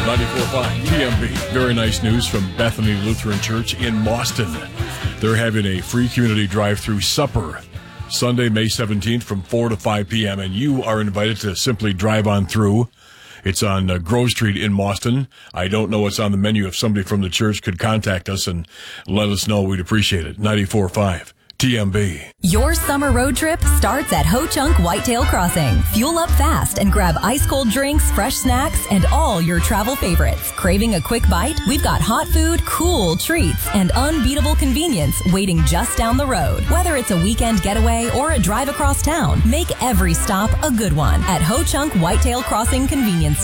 94.5 TMB. Very nice news from Bethany Lutheran Church in Mauston. They're having a free community drive-through supper Sunday, May 17th from 4 to 5 p.m. And you are invited to simply drive on through. It's on Grove Street in Mauston. I don't know what's on the menu. If somebody from the church could contact us and let us know, we'd appreciate it. 94.5 TMB. Your summer road trip starts at Ho Chunk Whitetail Crossing. Fuel up fast and grab ice-cold drinks, fresh snacks, and all your travel favorites. Craving a quick bite? We've got hot food, cool treats, and unbeatable convenience waiting just down the road. Whether it's a weekend getaway or a drive across town, make every stop a good one at Ho Chunk Whitetail Crossing Convenience